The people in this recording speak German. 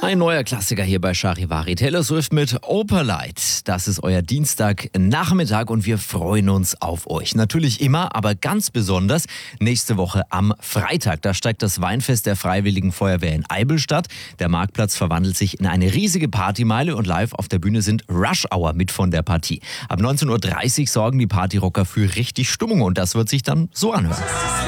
Ein neuer Klassiker hier bei Charivari. Taylor Swift mit Opalite. Das ist euer Dienstagnachmittag und wir freuen uns auf euch. Natürlich immer, aber ganz besonders nächste Woche am Freitag. Da steigt das Weinfest der Freiwilligen Feuerwehr in Eidelstadt. Der Marktplatz verwandelt sich in eine riesige Partymeile und live auf der Bühne sind Rush Hour mit von der Partie. Ab 19:30 Uhr sorgen die Partyrocker für richtig Stimmung und das wird sich dann so anhören.